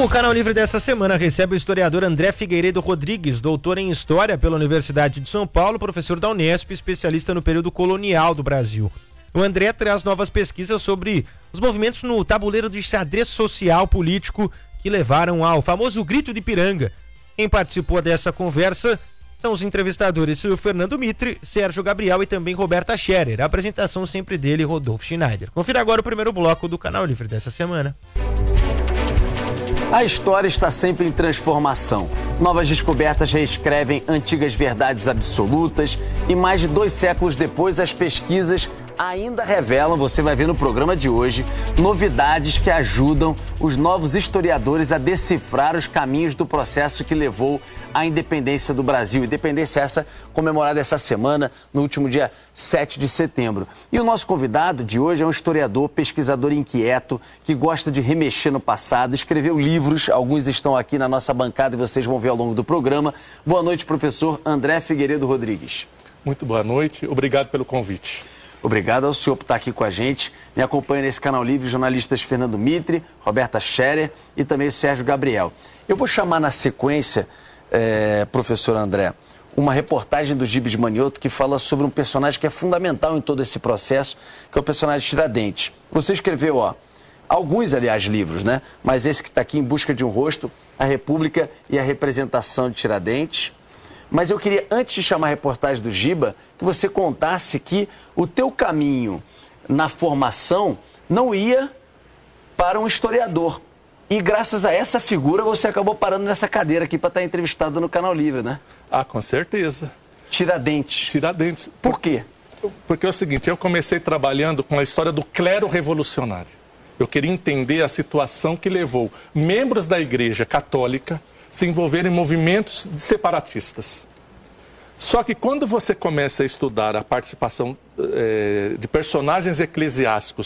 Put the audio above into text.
O Canal Livre dessa semana recebe o historiador André Figueiredo Rodrigues, doutor em História pela Universidade de São Paulo, professor da Unesp, especialista no período colonial do Brasil. O André traz novas pesquisas sobre os movimentos no tabuleiro de xadrez social político que levaram ao famoso Grito de Ipiranga. Quem participou dessa conversa são os entrevistadores Fernando Mitre, Sérgio Gabriel e também Roberta Scherer. A apresentação sempre dele, Rodolfo Schneider. Confira agora o primeiro bloco do Canal Livre dessa semana. A história está sempre em transformação. Novas descobertas reescrevem antigas verdades absolutas e mais de 2 séculos depois as pesquisas ainda revelam, você vai ver no programa de hoje, novidades que ajudam os novos historiadores a decifrar os caminhos do processo que levou à independência do Brasil. Independência essa comemorada essa semana, no último dia 7 de setembro. E o nosso convidado de hoje é um historiador, pesquisador inquieto, que gosta de remexer no passado, escreveu livros, alguns estão aqui na nossa bancada e vocês vão ver ao longo do programa. Boa noite, professor André Figueiredo Rodrigues. Muito boa noite, obrigado pelo convite. Obrigado ao senhor por estar aqui com a gente. Me acompanha nesse Canal Livre os jornalistas Fernando Mitre, Roberta Scherer e também o Sérgio Gabriel. Eu vou chamar na sequência, professor André, uma reportagem do Gibes Manioto que fala sobre um personagem que é fundamental em todo esse processo, que é o personagem Tiradentes. Você escreveu, alguns, aliás, livros, né? Mas esse que está aqui, Em Busca de um Rosto, A República e a Representação de Tiradentes. Mas eu queria, antes de chamar a reportagem do Giba, que você contasse que o teu caminho na formação não ia para um historiador. E graças a essa figura você acabou parando nessa cadeira aqui para estar entrevistado no Canal Livre, né? Ah, com certeza. Tiradentes. Tiradentes. Por quê? Porque é o seguinte, eu comecei trabalhando com a história do clero revolucionário. Eu queria entender a situação que levou membros da Igreja Católica se envolverem em movimentos separatistas. Só que quando você começa a estudar a participação de personagens eclesiásticos